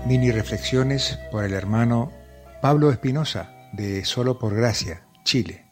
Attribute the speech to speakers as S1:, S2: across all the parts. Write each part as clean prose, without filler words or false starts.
S1: Mini reflexiones por el hermano Pablo Espinosa, de Solo por Gracia, Chile.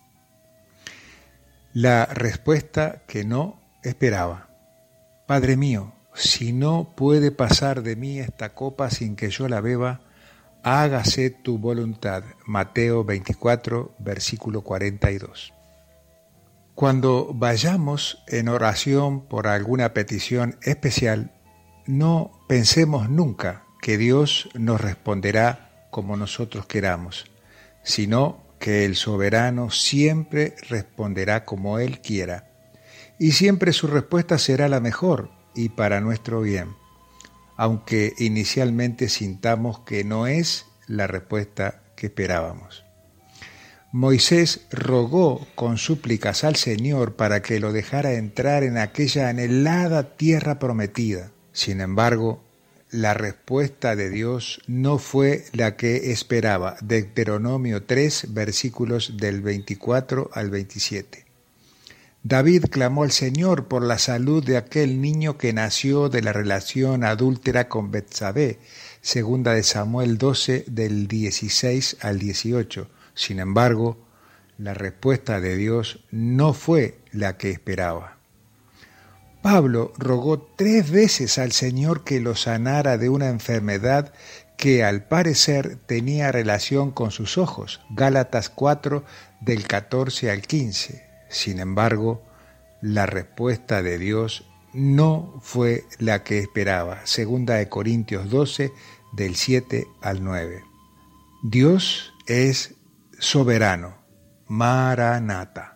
S1: La respuesta que no esperaba. Padre mío, si no puede pasar de mí esta copa sin que yo la beba, hágase tu voluntad. Mateo 24, versículo 42. Cuando vayamos en oración por alguna petición especial, no pensemos nunca que Dios nos responderá como nosotros queramos, sino que el soberano siempre responderá como Él quiera, y siempre su respuesta será la mejor y para nuestro bien, aunque inicialmente sintamos que no es la respuesta que esperábamos. Moisés rogó con súplicas al Señor para que lo dejara entrar en aquella anhelada tierra prometida. Sin embargo, la respuesta de Dios no fue la que esperaba. Deuteronomio 3, versículos del 24 al 27. David clamó al Señor por la salud de aquel niño que nació de la relación adúltera con Betsabé, segunda de Samuel 12, del 16 al 18. Sin embargo, la respuesta de Dios no fue la que esperaba. Pablo rogó 3 veces al Señor que lo sanara de una enfermedad que al parecer tenía relación con sus ojos. Gálatas 4, del 14 al 15. Sin embargo, la respuesta de Dios no fue la que esperaba. Segunda de Corintios 12, del 7 al 9. Dios es soberano. Maranata.